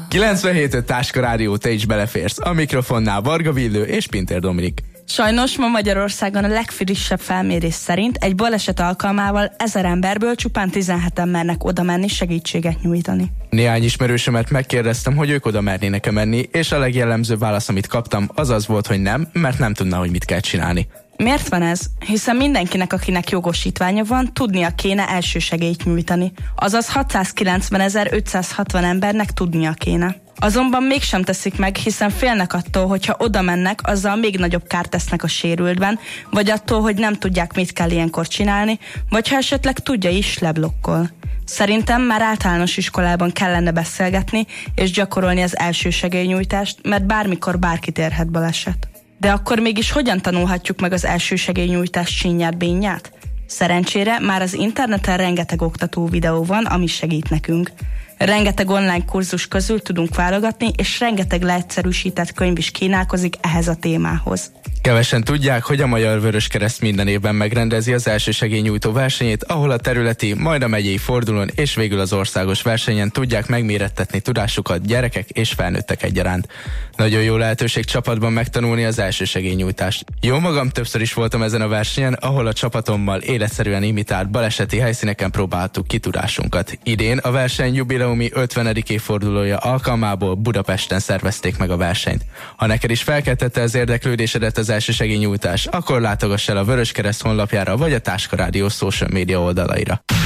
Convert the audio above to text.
97.5 Táska Rádió, te is beleférsz. A mikrofonnál Varga Villő és Pintér Dominik. Sajnos ma Magyarországon a legfrissebb felmérés szerint egy baleset alkalmával 1000 emberből csupán 17-en mernek oda menni segítséget nyújtani. Néhány ismerősömet megkérdeztem, hogy ők oda mernének-e menni, és a legjellemzőbb válasz, amit kaptam, az volt, hogy nem, mert nem tudná, hogy mit kell csinálni. Miért van ez? Hiszen mindenkinek, akinek jogosítványa van, tudnia kéne elsősegélyt nyújtani. Azaz 690.560 embernek tudnia kéne. Azonban mégsem teszik meg, hiszen félnek attól, hogyha oda mennek, azzal még nagyobb kárt tesznek a sérültben, vagy attól, hogy nem tudják, mit kell ilyenkor csinálni, vagy ha esetleg tudja is, leblokkol. Szerintem már általános iskolában kellene beszélgetni és gyakorolni az elsősegélynyújtást, mert bármikor bárkit érhet baleset. De akkor mégis hogyan tanulhatjuk meg az elsősegélynyújtás csinyát-bínyát? Szerencsére már az interneten rengeteg oktató videó van, ami segít nekünk. Rengeteg online kurzus közül tudunk válogatni, és rengeteg leegyszerűsített könyv is kínálkozik ehhez a témához. Kevesen tudják, hogy a Magyar Vöröskereszt minden évben megrendezi az elsősegélynyújtó versenyét, ahol a területi, majd a megyei fordulón és végül az országos versenyen tudják megmérettetni tudásukat gyerekek és felnőttek egyaránt. Nagyon jó lehetőség csapatban megtanulni az elsősegélynyújtást. Jó magam többször is voltam ezen a versenyen, ahol a csapatommal életszerűen imitált baleseti helyszíneken próbáltuk ki tudásunkat. Idén a verseny jubileumi 50. évfordulója alkalmából Budapesten szervezték meg a versenyt. Ha neked is felkeltette az érdeklődésedet az elsősegélynyújtás, akkor látogass el a Vöröskereszt honlapjára vagy a Táska Rádió social média oldalaira.